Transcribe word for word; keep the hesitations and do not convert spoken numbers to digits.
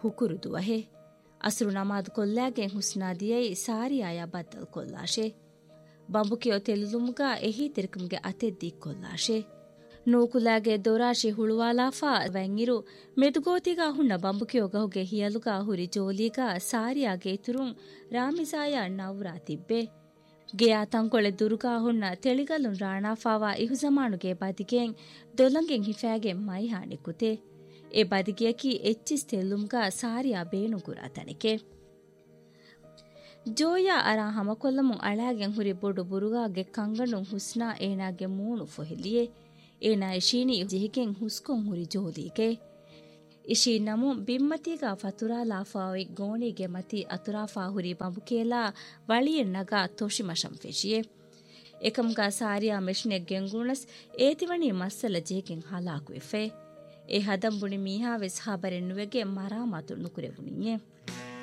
ಹುಕುರುದು ವಹೆ ಅಸ್ರು ನಮಾದ್ ಕೊಲ್ಲಾಗೆ ಹುಸ್ನಾದಿಯೈ ಸಾರಿಯಾಯ ಬದ್ದಲ್ ಕೊಲ್ಲಾಶೆ ಬಂಬುಕಿಯೋ ತೆಲ್ಲುಮುಗ ಎಹಿ ತಿರುಕುಮ್ಗೆ ಅತೆದ್ದಿ ಕೊಲ್ಲಾಶೆ ನೂಕುಲಾಗೆ ದೊರಾಶಿ ಹುಳುವಾಲಾಫಾ ವಂಗಿರು ಮೆದುಗೋತಿಗ ಹುಣ್ಣ ಬಂಬುಕಿಯೋ ಗಹುಗೆ ಹಿಯಲುಗ ಹುರಿ ಜೋಲಿಗ ಸಾರಿಯಾಗೆ ಇತುರುಂ ರಾಮಿಸಾಯ ನವ್ರಾ ತಿಬ್ಬೆ ಗೆಯಾ ತಂಕೊಳೆ ದುರುಗಾ ಹುಣ್ಣ ತೆಳಿಗಲುನ್ ರಾಣಾಫಾವಾ ಇಹುಜಮಾನುಗೆ ಬದಿಗೆಂ ದೊಲಂಗೆಂ ಹಿಫಾಗೆ ಮೈಹಾಣಿಕುತೆ ಎ ಬದಿಗೆಯಕಿ ಎಚ್ಚಿಸ್ ತೆಲ್ಲುಮ್ಗ ಸಾರಿಯಾ ಬೇಣುಗುರಾ ತನಿಕೆ ಜೋಯಾ ಅರಾ ಹಮಕೊಲ್ಲಮು ಅಳಾಗೆಂ ಹುರಿ ಬೊಡು ಬುರುಗಾಗೆ ಕಂಗಣು ಹುಸ್ನಾ ಏನಾಗೆ ಮೂಣು ಫೊಹಿಲಿಯೆ ಏನ ಇಶೀನಿ ಜಿಹಿಗೆಂ ಹುಸ್ಕೊಂ ಹುರಿ ಜೋಲಿಗೆ ಇಶಿ ನಮು ಬಿಮ್ಮತಿಗ ಫತುರಾ ಲಾಫಾವಿ ಗೋಣಿಗೆ ಮತಿ ಅತುರಾಫಾ ಹುರಿ ಬಂಬುಕೇಲಾ ವಳಿಯೆನ್ ನಗಾ ತೋಶಿಮಶಂ ಫೆಶಿಯೆ ಎಕಮ್ಗಾ ಸಾರಿಯಾ ಮೆಶ್ನೆ ಗೆಂಗುಣಸ್ ಏತಿವಣಿ ಮಸ್ಸಲ ಜಿಹಿಗೆಂ ಹಲಾಕು ಎಫೆ ಎ ಹದಂಬುಣಿ ಮೀಹಾವೆಸ್ ಹಾಬರೆನ್ ನುವೆಗೆ ಮರಾಮಾತು ನುಕುರೆವುನಿಯೆ